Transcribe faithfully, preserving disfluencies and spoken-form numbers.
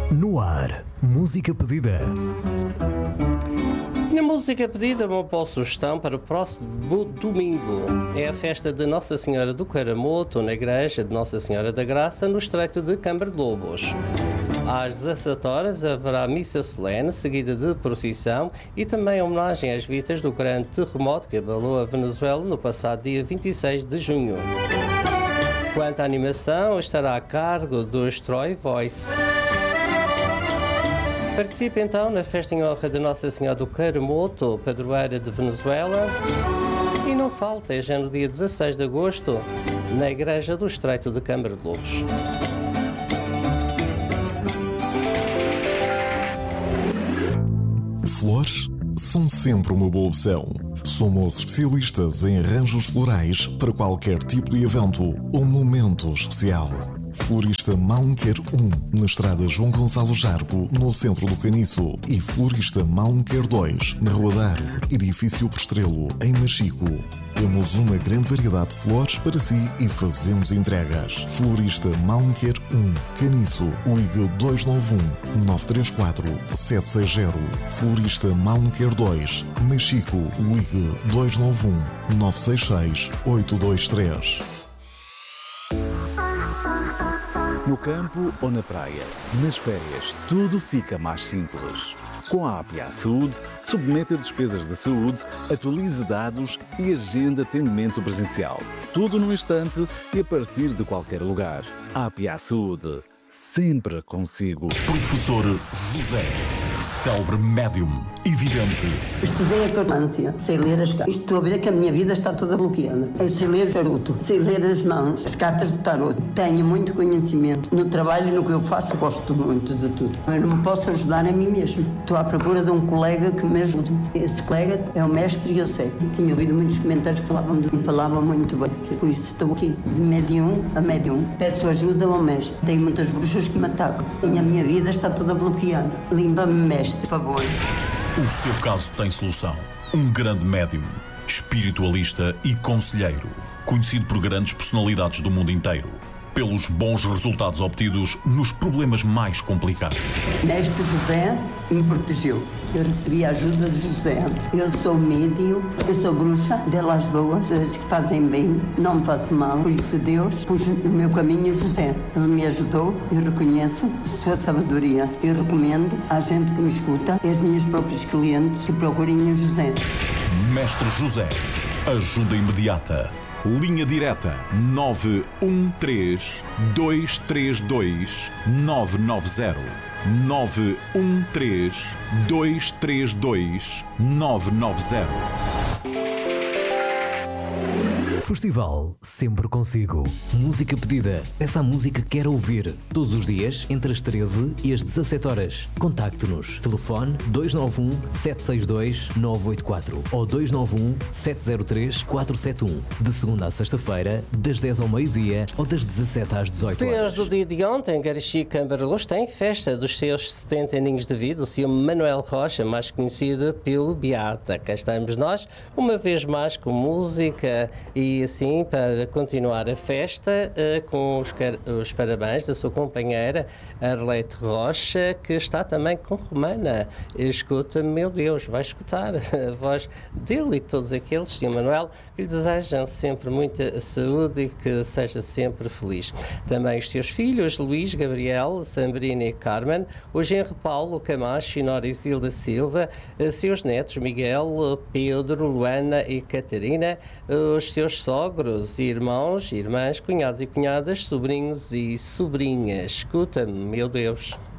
No ar, música pedida. Na música pedida, uma boa sugestão para o próximo domingo. É a festa de Nossa Senhora do Caramoto, na igreja de Nossa Senhora da Graça, no estreito de Câmara de Lobos. Às dezassete horas haverá missa solene, seguida de procissão e também homenagem às vítimas do grande terremoto que abalou a Venezuela no passado dia vinte e seis de junho. Quanto à animação, estará a cargo dos Troy Voice. Participe então na festa em honra de Nossa Senhora do Caramoto, padroeira de Venezuela. E não falte, já no dia dezasseis de agosto, na igreja do estreito de Câmara de Lobos. Flores são sempre uma boa opção. Somos especialistas em arranjos florais para qualquer tipo de evento ou momento especial. Florista Malmquer um, na estrada João Gonçalo Jargo, no centro do Caniço. E Florista Malmquer dois, na Rua da Árvore, edifício Postrelo, em Machico. Temos uma grande variedade de flores para si e fazemos entregas. Florista Malmquer um, Caniço, ligue dois nove um, nove três quatro, sete seis zero. Florista Malmquer dois, Machico, ligue dois nove um, nove seis seis, oito dois três. No campo ou na praia, nas férias, tudo fica mais simples. Com a A P A Saúde, submeta despesas de saúde, atualize dados e agenda atendimento presencial. Tudo num instante e a partir de qualquer lugar. A P A Saúde, sempre consigo. Professor José, célebre médium e vidente. Estudei a cartância, sei ler as cartas. Estou a ver que a minha vida está toda bloqueada. Eu sei ler o charuto, sei ler as mãos, as cartas do tarot. Tenho muito conhecimento. No trabalho e no que eu faço, gosto muito de tudo. Eu não me posso ajudar a mim mesmo. Estou à procura de um colega que me ajude. Esse colega é o mestre e eu sei. Tinha ouvido muitos comentários que falavam de mim, falavam muito bem. Por isso estou aqui, de médium a médium. Peço ajuda ao mestre. Tenho muitas bruxas que me atacam. E a minha vida está toda bloqueada. Limpa-me, mestre, por favor. O seu caso tem solução. Um grande médium, espiritualista e conselheiro, conhecido por grandes personalidades do mundo inteiro, pelos bons resultados obtidos nos problemas mais complicados. Mestre José me protegeu. Eu recebi a ajuda de José. Eu sou médium, eu sou bruxa, delas boas, as que fazem bem, não me faço mal. Por isso Deus pôs no meu caminho José. Ele me ajudou, eu reconheço sua sabedoria. Eu recomendo à gente que me escuta, aos meus próprios clientes, que procurem o José. Mestre José, ajuda imediata. Linha direta nove um três, dois três dois, nove nove zero. nove um três, dois três dois, nove nove zero. Festival Sempre Consigo. Música pedida. Essa música que quer ouvir. Todos os dias, entre as treze e as dezassete horas. Contacte-nos. Telefone dois nove um, sete seis dois, nove oito quatro ou dois nove um, sete zero três, quatro sete um. De segunda a sexta-feira, das dez ao meio-dia ou das dezassete às dezoito horas. Desde o dia de ontem, Garixi Câmara de Lobos tem festa dos seus setenta aninhos de vida. O senhor Manuel Rocha, mais conhecido pelo Beata. Cá estamos nós, uma vez mais com música e assim para continuar a festa uh, com os, os parabéns da sua companheira Arlete Rocha, que está também com Romana. Escuta, meu Deus, vai escutar a voz dele e todos aqueles, senhor Manuel, que lhe desejam sempre muita saúde e que seja sempre feliz. Também os seus filhos, Luís, Gabriel, Sambrina e Carmen, o genro Paulo Camacho e Nora Isilda Silva, seus netos Miguel, Pedro, Luana e Catarina, os seus sogros, irmãos, irmãs, cunhados e cunhadas, sobrinhos e sobrinhas. Escuta-me, meu Deus.